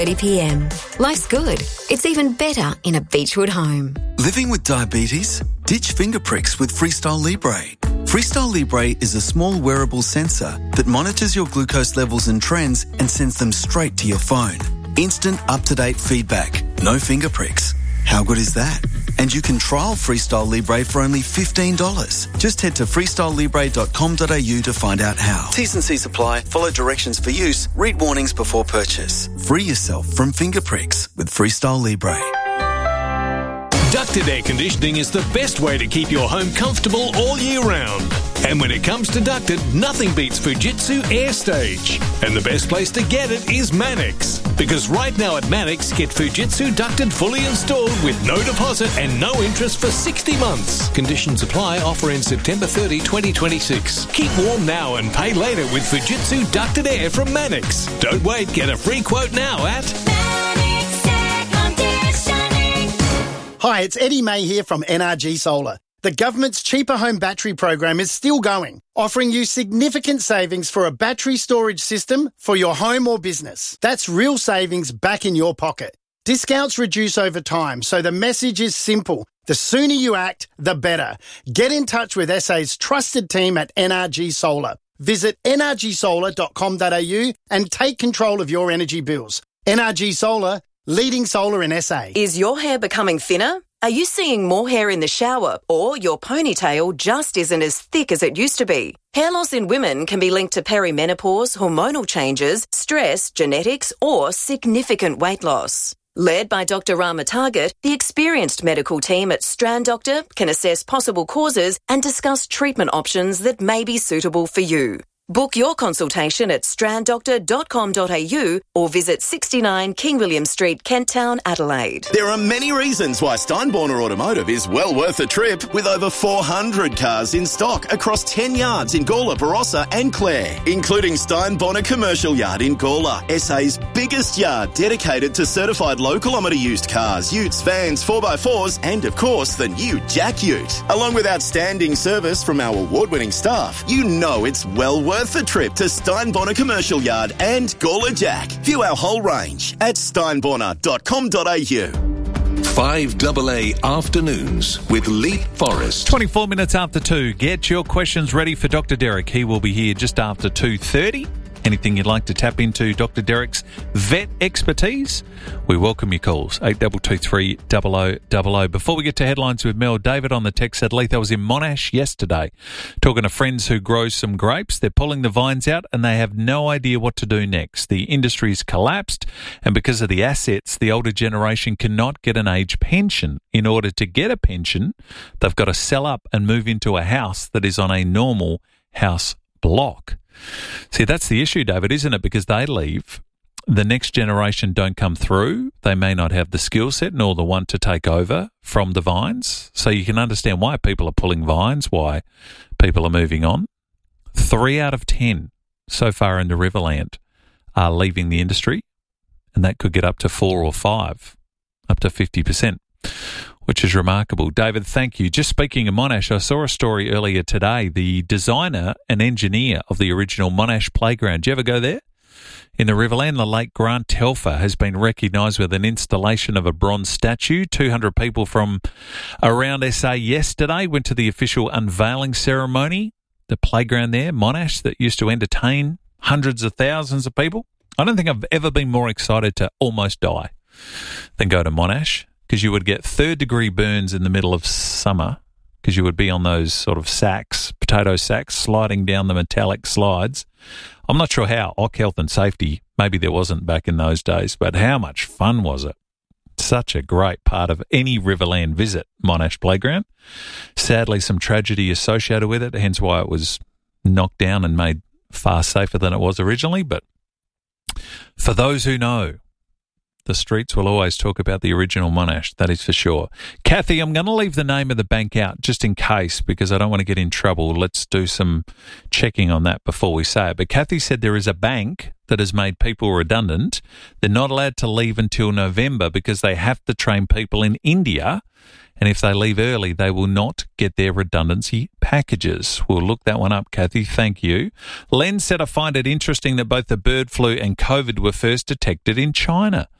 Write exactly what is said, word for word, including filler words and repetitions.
thirty p m. Life's good. It's even better in a Beechwood home. Living with diabetes? Ditch finger pricks with Freestyle Libre. Freestyle Libre is a small wearable sensor that monitors your glucose levels and trends and sends them straight to your phone. Instant up-to-date feedback. No finger pricks. How good is that? And you can trial Freestyle Libre for only fifteen dollars. Just head to freestyle libre dot com dot a u to find out how. T's and C's apply. Follow directions for use. Read warnings before purchase. Free yourself from finger pricks with Freestyle Libre. Ducted air conditioning is the best way to keep your home comfortable all year round. And when it comes to ducted, nothing beats Fujitsu AirStage. And the best place to get it is Mannix. Because right now at Mannix, get Fujitsu ducted fully installed with no deposit and no interest for sixty months. Conditions apply. Offer in September thirtieth, twenty twenty-six. Keep warm now and pay later with Fujitsu ducted air from Mannix. Don't wait. Get a free quote now at Mannix Air Conditioning. Hi, it's Eddie May here from N R G Solar. The government's Cheaper Home Battery program is still going, offering you significant savings for a battery storage system for your home or business. That's real savings back in your pocket. Discounts reduce over time, so the message is simple. The sooner you act, the better. Get in touch with S A's trusted team at N R G Solar. Visit n r g solar dot com dot a u and take control of your energy bills. N R G Solar, leading solar in S A. Is your hair becoming thinner? Are you seeing more hair in the shower, or your ponytail just isn't as thick as it used to be? Hair loss in women can be linked to perimenopause, hormonal changes, stress, genetics, or significant weight loss. Led by Doctor Rama Target, the experienced medical team at Strand Doctor can assess possible causes and discuss treatment options that may be suitable for you. Book your consultation at strand doctor dot com dot a u or visit sixty-nine King William Street, Kent Town, Adelaide. There are many reasons why Steinborner Automotive is well worth a trip, with over four hundred cars in stock across ten yards in Gawler, Barossa and Clare, including Steinborner Commercial Yard in Gawler, S A's biggest yard dedicated to certified low kilometre used cars, utes, vans, four by fours and, of course, the new Jack Ute. Along with outstanding service from our award-winning staff, you know it's well worth the trip to Steinborner Commercial Yard and Gawler Jack. View our whole range at steinborner dot com dot a u. five double A Afternoons with Leap Forest. twenty-four minutes after two. Get your questions ready for Doctor Derek. He will be here just after two thirty. Anything you'd like to tap into Doctor Derek's vet expertise, we welcome your calls. eight two two three, zero zero zero zero. Before we get to headlines with Mel, David on the text said, Leith, I was in Monash yesterday talking to friends who grow some grapes. They're pulling the vines out and they have no idea what to do next. The industry's collapsed, and because of the assets, the older generation cannot get an age pension. In order to get a pension, they've got to sell up and move into a house that is on a normal house block. See, that's the issue, David, isn't it? Because they leave, the next generation don't come through. They may not have the skill set nor the want to take over from the vines. So you can understand why people are pulling vines, why people are moving on. Three out of ten so far in the Riverland are leaving the industry, and that could get up to four or five, up to fifty percent. Which is remarkable. David, thank you. Just speaking of Monash, I saw a story earlier today. The designer and engineer of the original Monash Playground. Did you ever go there? In the Riverland, the late Grant Telfer has been recognised with an installation of a bronze statue. two hundred people from around S A yesterday went to the official unveiling ceremony. The playground there, Monash, that used to entertain hundreds of thousands of people. I don't think I've ever been more excited to almost die than go to Monash, because you would get third-degree burns in the middle of summer, because you would be on those sort of sacks, potato sacks, sliding down the metallic slides. I'm not sure how, O C Health and Safety, maybe there wasn't back in those days, but how much fun was it? Such a great part of any Riverland visit, Monash Playground. Sadly, some tragedy associated with it, hence why it was knocked down and made far safer than it was originally. But for those who know, the streets will always talk about the original Monash, that is for sure. Kathy, I'm going to leave the name of the bank out just in case, because I don't want to get in trouble. Let's do some checking on that before we say it. But Kathy said there is a bank that has made people redundant. They're not allowed to leave until November because they have to train people in India. And if they leave early, they will not get their redundancy packages. We'll look that one up, Kathy. Thank you. Len said, I find it interesting that both the bird flu and COVID were first detected in China.